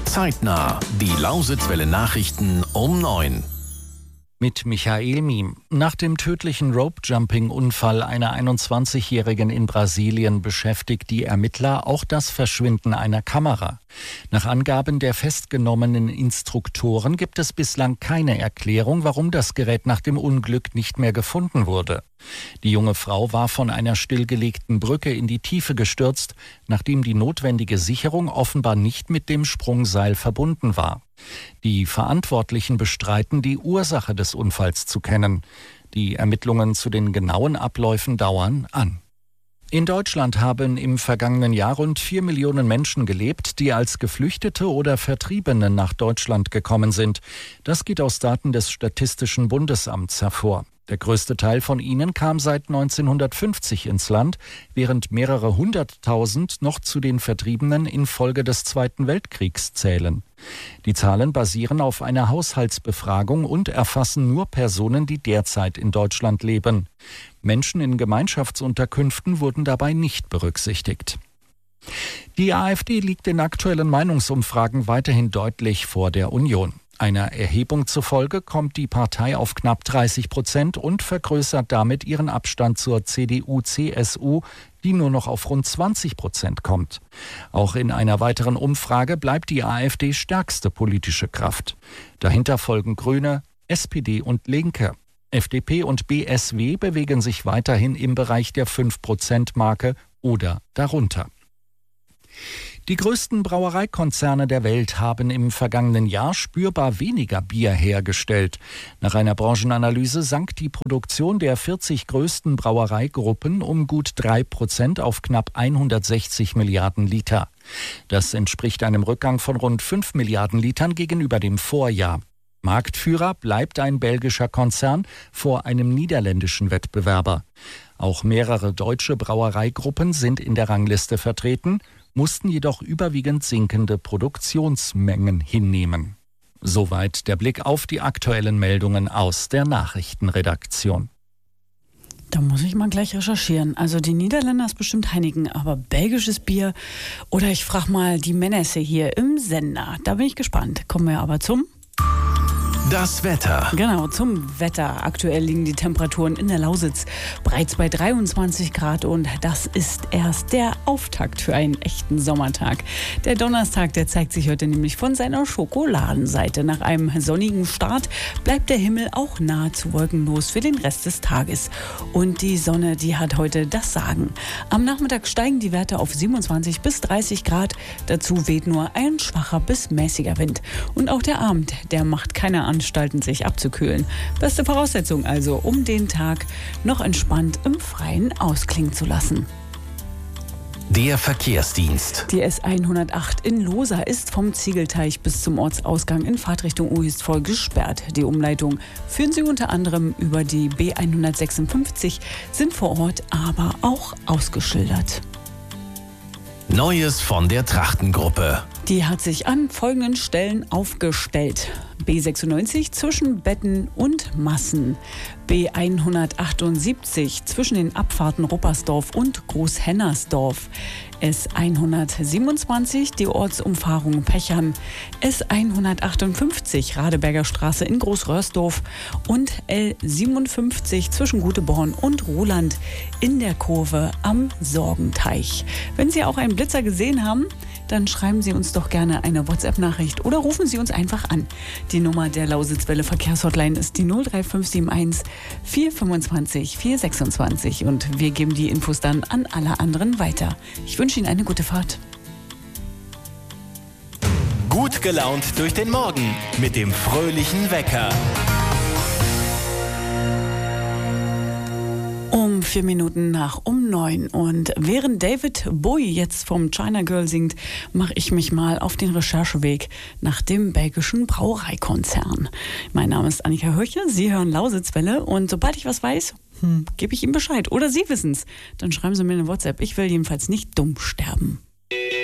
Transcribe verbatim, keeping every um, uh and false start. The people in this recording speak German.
Zeitnah, die Lausitzwelle Nachrichten um neun. Mit Michael Miem. Nach dem tödlichen Rope-Jumping-Unfall einer einundzwanzigjährigen in Brasilien beschäftigt die Ermittler auch das Verschwinden einer Kamera. Nach Angaben der festgenommenen Instruktoren gibt es bislang keine Erklärung, warum das Gerät nach dem Unglück nicht mehr gefunden wurde. Die junge Frau war von einer stillgelegten Brücke in die Tiefe gestürzt, nachdem die notwendige Sicherung offenbar nicht mit dem Sprungseil verbunden war. Die Verantwortlichen bestreiten, die Ursache des Unfalls zu kennen. Die Ermittlungen zu den genauen Abläufen dauern an. In Deutschland haben im vergangenen Jahr rund vier Millionen Menschen gelebt, die als Geflüchtete oder Vertriebene nach Deutschland gekommen sind. Das geht aus Daten des Statistischen Bundesamts hervor. Der größte Teil von ihnen kam seit neunzehnhundertfünfzig ins Land, während mehrere hunderttausend noch zu den Vertriebenen infolge des Zweiten Weltkriegs zählen. Die Zahlen basieren auf einer Haushaltsbefragung und erfassen nur Personen, die derzeit in Deutschland leben. Menschen in Gemeinschaftsunterkünften wurden dabei nicht berücksichtigt. Die AfD liegt in aktuellen Meinungsumfragen weiterhin deutlich vor der Union. Einer Erhebung zufolge kommt die Partei auf knapp dreißig Prozent und vergrößert damit ihren Abstand zur C D U C S U, die nur noch auf rund zwanzig Prozent kommt. Auch in einer weiteren Umfrage bleibt die AfD stärkste politische Kraft. Dahinter folgen Grüne, S P D und Linke. F D P und B S W bewegen sich weiterhin im Bereich der fünf Prozent Marke oder darunter. Die größten Brauereikonzerne der Welt haben im vergangenen Jahr spürbar weniger Bier hergestellt. Nach einer Branchenanalyse sank die Produktion der vierzig größten Brauereigruppen um gut drei Prozent auf knapp hundertsechzig Milliarden Liter. Das entspricht einem Rückgang von rund fünf Milliarden Litern gegenüber dem Vorjahr. Marktführer bleibt ein belgischer Konzern vor einem niederländischen Wettbewerber. Auch mehrere deutsche Brauereigruppen sind in der Rangliste vertreten, mussten jedoch überwiegend sinkende Produktionsmengen hinnehmen. Soweit der Blick auf die aktuellen Meldungen aus der Nachrichtenredaktion. Da muss ich mal gleich recherchieren. Also die Niederländer ist bestimmt Heineken, aber belgisches Bier? Oder ich frage mal die Männerse hier im Sender. Da bin ich gespannt. Kommen wir aber zum... Das Wetter. Genau, zum Wetter. Aktuell liegen die Temperaturen in der Lausitz bereits bei dreiundzwanzig Grad und das ist erst der Auftakt für einen echten Sommertag. Der Donnerstag, der zeigt sich heute nämlich von seiner Schokoladenseite. Nach einem sonnigen Start bleibt der Himmel auch nahezu wolkenlos für den Rest des Tages. Und die Sonne, die hat heute das Sagen. Am Nachmittag steigen die Werte auf siebenundzwanzig bis dreißig Grad. Dazu weht nur ein schwacher bis mäßiger Wind. Und auch der Abend, der macht keine Anstalten, sich abzukühlen. Beste Voraussetzung also, um den Tag noch entspannt im Freien ausklingen zu lassen. Der Verkehrsdienst. Die S hundertacht in Losa ist vom Ziegelteich bis zum Ortsausgang in Fahrtrichtung Uhyst voll gesperrt. Die Umleitung führen sie unter anderem über die B hundertsechsundfünfzig, sind vor Ort aber auch ausgeschildert. Neues von der Trachtengruppe. Die hat sich an folgenden Stellen aufgestellt. B sechsundneunzig zwischen Betten und Massen. B hundertachtundsiebzig zwischen den Abfahrten Ruppersdorf und Großhennersdorf. S hundertsiebenundzwanzig die Ortsumfahrung Pechern. S hundertachtundfünfzig Radeberger Straße in Großröhrsdorf. Und L siebenundfünfzig zwischen Guteborn und Roland in der Kurve am Sorgenteich. Wenn Sie auch einen Blitzer gesehen haben, dann schreiben Sie uns doch gerne eine WhatsApp-Nachricht oder rufen Sie uns einfach an. Die Nummer der Lausitzwelle Verkehrshotline ist die null drei fünf sieben eins vier fünfundzwanzig vier sechsundzwanzig und wir geben die Infos dann an alle anderen weiter. Ich wünsche Ihnen eine gute Fahrt. Gut gelaunt durch den Morgen mit dem fröhlichen Wecker. Um vier Minuten nach um neun. Und während David Bowie jetzt vom China Girl singt, mache ich mich mal auf den Rechercheweg nach dem belgischen Brauereikonzern. Mein Name ist Annika Höche, Sie hören Lausitzwelle und sobald ich was weiß, hm, gebe ich Ihnen Bescheid. Oder Sie wissen's. Dann schreiben Sie mir eine WhatsApp. Ich will jedenfalls nicht dumm sterben.